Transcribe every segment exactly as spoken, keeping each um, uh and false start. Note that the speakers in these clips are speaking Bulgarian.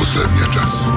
последния час.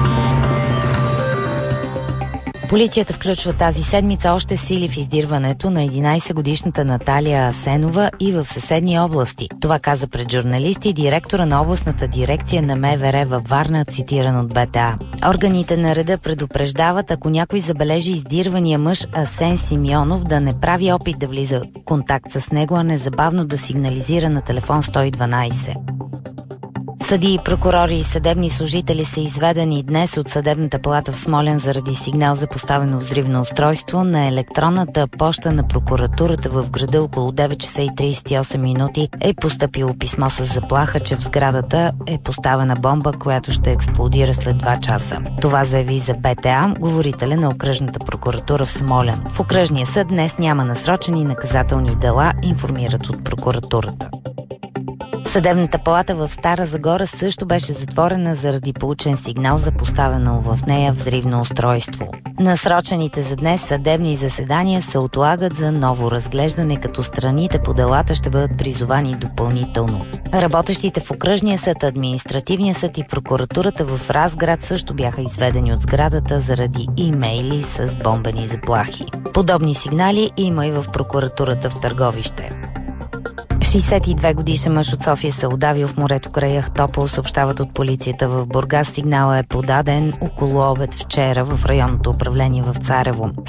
Полицията включва тази седмица още сили в издирването на единайсетгодишната Наталия Асенова и в съседни области. Това каза пред журналисти директора на областната дирекция на МВР във Варна, цитиран от БТА. Органите на реда предупреждават, ако някой забележи издирвания мъж Асен Симеонов, да не прави опит да влиза в контакт с него, а незабавно да сигнализира на телефон сто и дванайсет. Съдии, прокурори и съдебни служители са изведени днес от Съдебната палата в Смолян заради сигнал за поставено взривно устройство на електронната поща на прокуратурата в града. Около девет часа и трийсет и осем минути е постъпило писмо с заплаха, че в сградата е поставена бомба, която ще експлодира след два часа. Това заяви за БТА говорителя на окръжната прокуратура в Смолян. В окръжния съд днес няма насрочени наказателни дела, информират от прокуратурата. Съдебната палата в Стара Загора също беше затворена заради получен сигнал за поставено в нея взривно устройство. Насрочените за днес съдебни заседания се отлагат за ново разглеждане, като страните по делата ще бъдат призовани допълнително. Работещите в окръжния съд, административния съд и прокуратурата в Разград също бяха изведени от сградата заради имейли с бомбени заплахи. Подобни сигнали има и в прокуратурата в Търговище. шейсет и две годишен мъж от София се удавил в морето край Ахтопол, съобщават от полицията в Бургас. Сигналът е подаден около обед вчера в районното управление в Царево.